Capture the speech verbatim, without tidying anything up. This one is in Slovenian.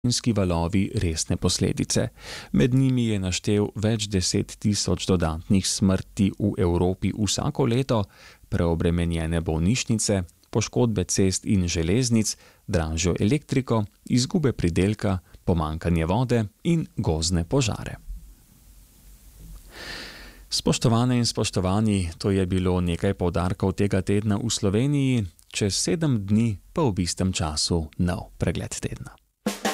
Vremenski valovi resne posledice. Med njimi je naštel več deset tisoč dodatnih smrti v Evropi vsako leto, preobremenjene bolnišnice, poškodbe cest in železnic, dražjo elektriko, izgube pridelka, pomanjkanje vode in gozdne požare. Spoštovane in spoštovani, to je bilo nekaj poudarkov tega tedna v Sloveniji, čez sedem dni pa v istem času nov pregled tedna.